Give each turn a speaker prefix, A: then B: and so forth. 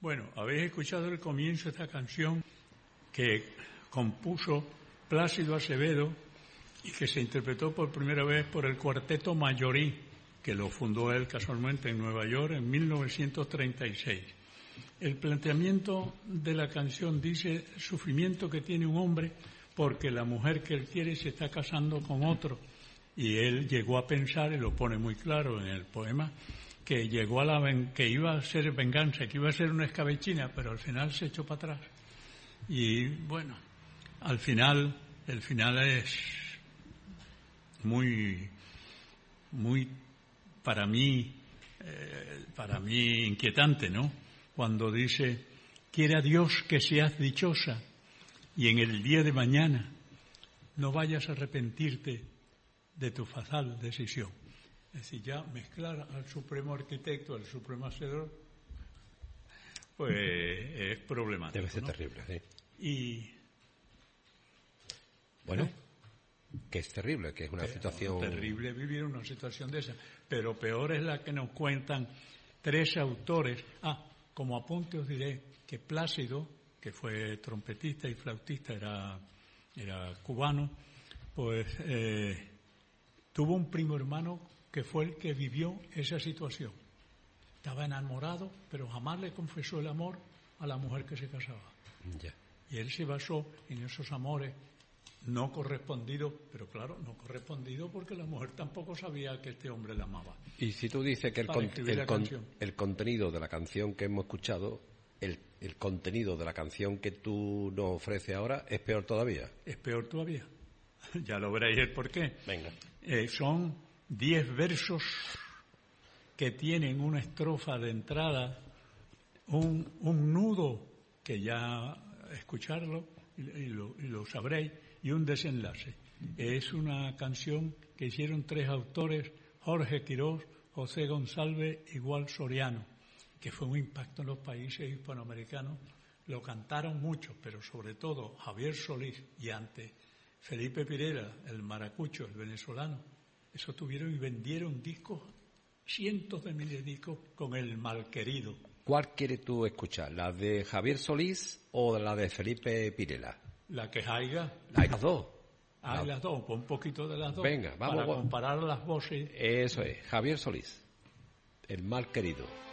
A: Bueno, habéis escuchado el comienzo de esta canción que compuso Plácido Acevedo y que se interpretó por primera vez por el Cuarteto Mayorí, que lo fundó él casualmente en Nueva York en 1936. El planteamiento de la canción dice: sufrimiento que tiene un hombre porque la mujer que él quiere se está casando con otro. Y él llegó a pensar, y lo pone muy claro en el poema, que llegó que iba a ser venganza, que iba a ser una escabechina, pero al final se echó para atrás. Y bueno, el final es muy para mí inquietante, ¿no? Cuando dice: quiere a Dios que seas dichosa y en el día de mañana no vayas a arrepentirte de tu fatal decisión. Es decir, ya mezclar al supremo arquitecto, al supremo hacedor, pues es problemático.
B: Debe ser, ¿no? Terrible, sí. Y bueno, que es terrible, que es una situación...
A: Terrible vivir una situación de esa, pero peor es la que nos cuentan tres autores. Como apunte os diré que Plácido, que fue trompetista y flautista, era cubano, pues tuvo un primo hermano que fue el que vivió esa situación. Estaba enamorado, pero jamás le confesó el amor a la mujer que se casaba.
B: Ya.
A: Y él se basó en esos amores no correspondidos, pero claro, no correspondidos porque la mujer tampoco sabía que este hombre la amaba.
B: Y si tú dices que el contenido de la canción que hemos escuchado, el contenido de la canción que tú nos ofreces ahora, es peor todavía.
A: Es peor todavía. Ya lo veréis el porqué.
B: Venga.
A: Son 10 versos que tienen una estrofa de entrada, un nudo, que ya escucharlo y lo sabréis, y un desenlace. Es una canción que hicieron 3 autores: Jorge Quirós, José González y Gual Soriano, que fue un impacto en los países hispanoamericanos. Lo cantaron mucho, pero sobre todo Javier Solís y antes Felipe Pirela, el maracucho, el venezolano. Eso tuvieron y vendieron discos, cientos de miles de discos, con El Malquerido.
B: ¿Cuál quieres tú escuchar? ¿La de Javier Solís o la de Felipe Pirela?
A: La que haya.
B: Hay las dos.
A: Las dos, un poquito de las dos.
B: Venga, vamos.
A: Para comparar las voces.
B: Eso es, Javier Solís, El Malquerido.